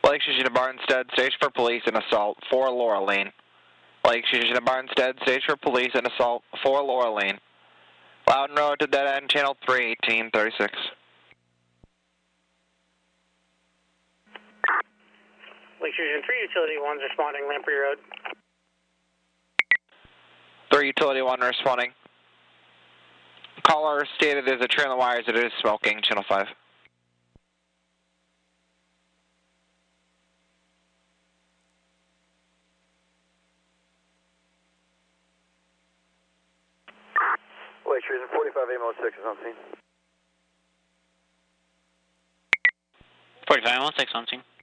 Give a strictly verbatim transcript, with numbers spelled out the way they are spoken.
Lake Station to Barnstead, station for police and assault, four Laurel Lane. Lake Station to Barnstead, station for police and assault, four Laurel Lane. Loudon Road to dead end, channel three, eighteen thirty-six. Lake Station three, Utility one's responding, Lamprey Road. three Utility one responding. Caller stated there's a trail on the wires that it is smoking, channel five. Lake Station forty-five A M O six is on scene. forty-five A M O six on scene.